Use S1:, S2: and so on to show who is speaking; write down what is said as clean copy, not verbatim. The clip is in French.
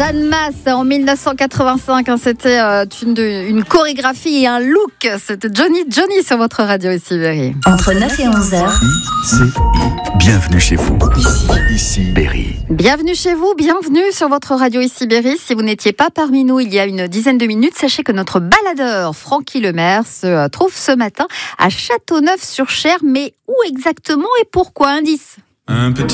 S1: Jeanne Masse en 1985, c'était une chorégraphie et un look. C'était Johnny sur votre radio ici, Berry.
S2: Entre 9 et 11 heures.
S3: ICI. Bienvenue chez vous. Ici Berry.
S1: Bienvenue chez vous, bienvenue sur votre radio ici, Berry. Si vous n'étiez pas parmi nous il y a une dizaine de minutes, sachez que notre baladeur Francky Lemaire se trouve ce matin à Châteauneuf-sur-Cher. Mais où exactement et pourquoi? Indice.
S3: Un petit